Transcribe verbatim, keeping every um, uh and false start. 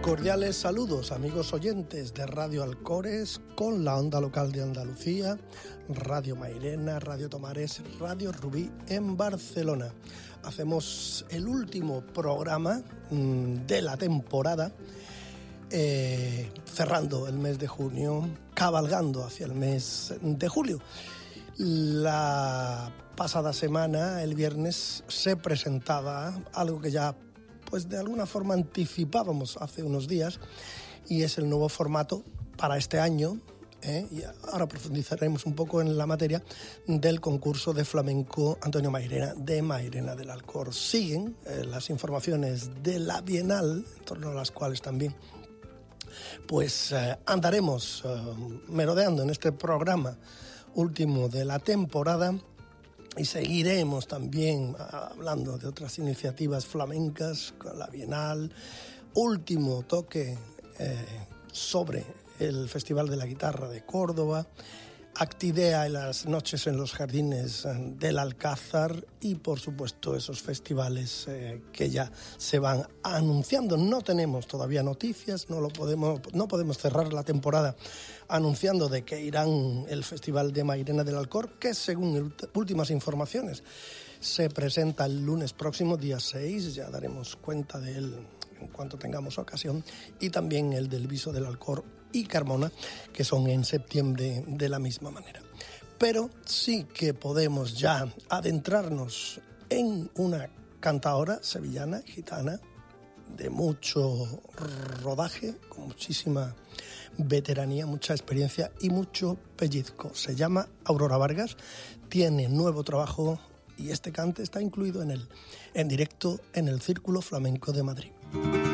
Cordiales saludos, amigos oyentes de Radio Alcores, con la onda local de Andalucía, Radio Mairena, Radio Tomares, Radio Rubí en Barcelona. Hacemos el último programa mmm, de la temporada, eh, cerrando el mes de junio, cabalgando hacia el mes de julio. La pasada semana, el viernes, se presentaba algo que ya pues de alguna forma anticipábamos hace unos días, y es el nuevo formato para este año, ¿eh? Y ahora profundizaremos un poco en la materia del concurso de flamenco Antonio Mairena de Mairena del Alcor. Siguen eh, las informaciones de la Bienal, en torno a las cuales también pues eh, andaremos eh, merodeando en este programa último de la temporada. Y seguiremos también hablando de otras iniciativas flamencas, con la Bienal, último toque eh, sobre el Festival de la Guitarra de Córdoba, Actidea y las noches en los jardines del Alcázar y, por supuesto, esos festivales eh, que ya se van anunciando. No tenemos todavía noticias, no lo podemos, no podemos cerrar la temporada anunciando de que irán el Festival de Mairena del Alcor, que según últimas informaciones se presenta el lunes próximo, día seis, ya daremos cuenta de él en cuanto tengamos ocasión, y también el del Viso del Alcor y Carmona, que son en septiembre de la misma manera. Pero sí que podemos ya adentrarnos en una cantaora sevillana, gitana, de mucho rodaje, con muchísima veteranía, mucha experiencia y mucho pellizco. Se llama Aurora Vargas, tiene nuevo trabajo y este cante está incluido en él, en directo en el Círculo Flamenco de Madrid.